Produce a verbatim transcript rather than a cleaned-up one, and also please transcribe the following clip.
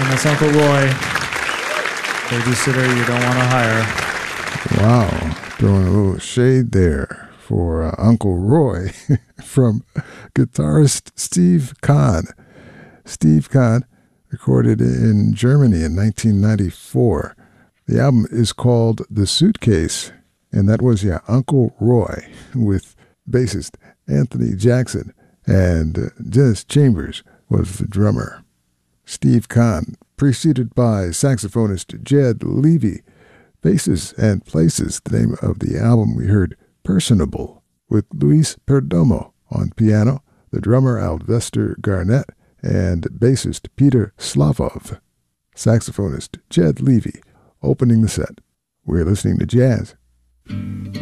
And that's Uncle Roy, babysitter you don't want to hire. Wow, throwing a little shade there for uh, Uncle Roy from guitarist Steve Kahn. Steve Kahn recorded in Germany in nineteen ninety-four. The album is called The Suitcase, and that was, yeah, Uncle Roy with bassist Anthony Jackson, and uh, Dennis Chambers was the drummer. Steve Kahn, preceded by saxophonist Jed Levy. Faces and Places, the name of the album we heard, Personable, with Luis Perdomo on piano, the drummer Alvester Garnett, and bassist Peter Slavov. Saxophonist Jed Levy opening the set. We're listening to jazz.